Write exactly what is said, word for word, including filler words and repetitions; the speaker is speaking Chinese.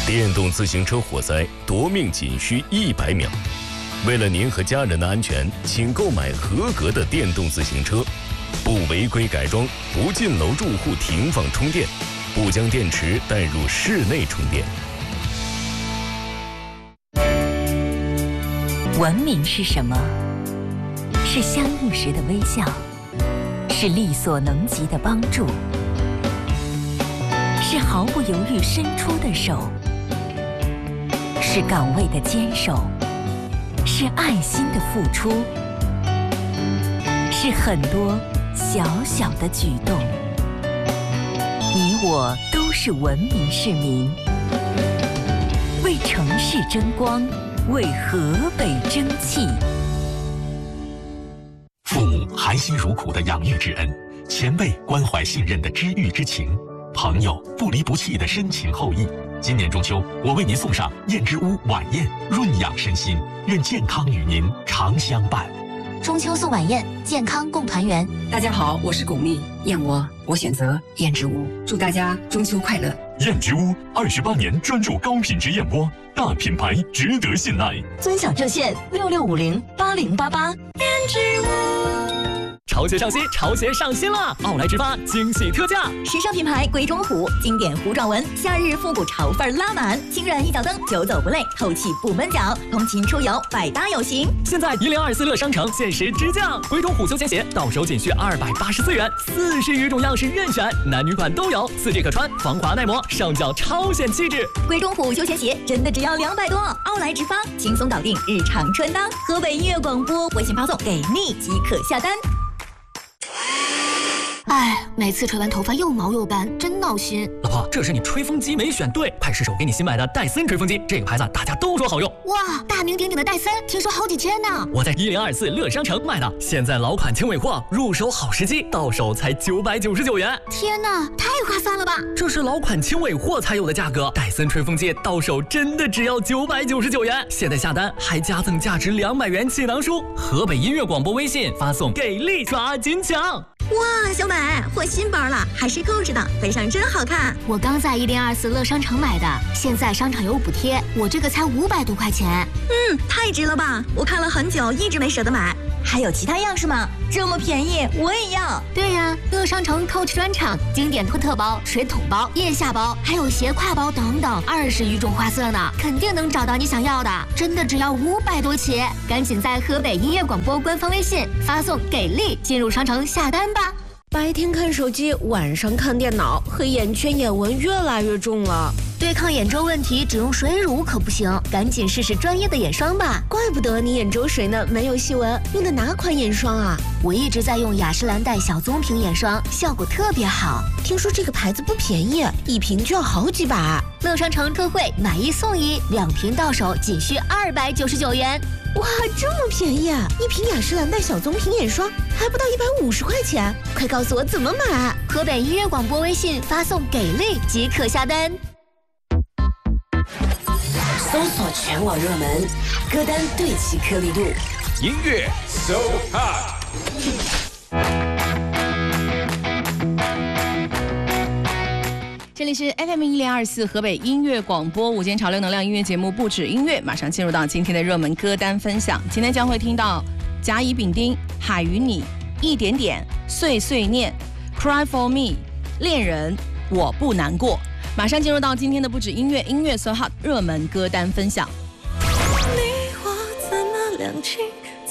电动自行车火灾夺命仅需一百秒。为了您和家人的安全，请购买合格的电动自行车，不违规改装，不进楼住户停放充电，不将电池带入室内充电。 文明是什么？是相遇时的微笑，是力所能及的帮助，是毫不犹豫伸出的手，是岗位的坚守，是爱心的付出，是很多小小的举动。你我都是文明市民，为城市争光，为河北争气。 父母含辛茹苦的养育之恩，前辈关怀信任的知遇之情，朋友不离不弃的深情厚谊。今年中秋，我为您送上燕之屋晚宴，润养身心，愿健康与您常相伴。 中秋送晚宴，健康共团圆。 大家好，我是巩俐，燕窝我选择燕之屋，祝大家中秋快乐。 燕之屋二十八年专注高品质燕窝，大品牌值得信赖。 尊享热线六六五零八零八八。燕之屋。 潮鞋上新，潮鞋上新了！奥莱直发惊喜特价， 时尚品牌鬼冢虎，经典糊状纹，夏日复古潮范拉满，轻软一脚蹬，久走不累，透气不闷脚，通勤出游百搭有型。 现在一零二四乐商城限时直降，鬼冢虎休闲鞋到手仅需二百八十四元，四十余种样式任选，男女款都有，四 G 可穿，防滑耐磨，上脚超显气质。 鬼冢虎休闲鞋真的只要两百多，奥莱直发轻松搞定日常穿搭。河北音乐广播微信发送给力即可下单。 哎，每次吹完头发又毛又斑，真闹心。 老婆，这是你吹风机没选对，快试试我给你新买的戴森吹风机，这个牌子大家都说好用。 哇，大名鼎鼎的戴森，听说好几千呢。 我在一零二四乐商城买的，现在老款轻尾货，入手好时机，到手才九百九十九元。 天哪，太划算了吧！ 这是老款轻尾货才有的价格，戴森吹风机到手真的只要九百九十九元。现在下单还加赠价值两百元气囊书。河北音乐广播微信发送给力抓紧抢。 哇，小美，换新包了，还是扣子的，背上真好看。 我刚在一零二四乐商城买的，现在商场有补贴，我这个才五百多块钱。 嗯，太值了吧！我看了很久，一直没舍得买。还有其他样式吗？这么便宜，我也要。 对呀，乐商城 Coach 专场，经典托特包、水桶包、腋下包，还有斜挎包等等，二十余种花色呢，肯定能找到你想要的。真的只要五百多起，赶紧在河北音乐广播官方微信发送给力，进入商城下单吧。 白天看手机，晚上看电脑，黑眼圈、眼纹越来越重了。 对抗眼周问题，只用水乳可不行，赶紧试试专业的眼霜吧。 怪不得你眼周水呢没有细纹，用的哪款眼霜啊？ 我一直在用雅诗兰黛小棕瓶眼霜，效果特别好。 听说这个牌子不便宜，一瓶就要好几百。 乐商城特惠，买一送一，两瓶到手仅需二百九十九元。 哇，这么便宜啊！一瓶雅诗兰黛小棕瓶眼霜还不到一百五十块钱，快告诉我怎么买！ 河北音乐广播微信发送给力即可下单。 搜索全网热门歌单，对齐颗粒度， 音乐 so hot。 这里是 F M 一零二四河北音乐广播午间潮流能量音乐节目不止音乐，马上进入到今天的热门歌单分享。今天将会听到甲乙丙丁、海与你、一点点、碎碎念、Cry for me、恋人、我不难过。马上进入到今天的不止音乐音乐 so hot 热门歌单分享。 你我怎么两情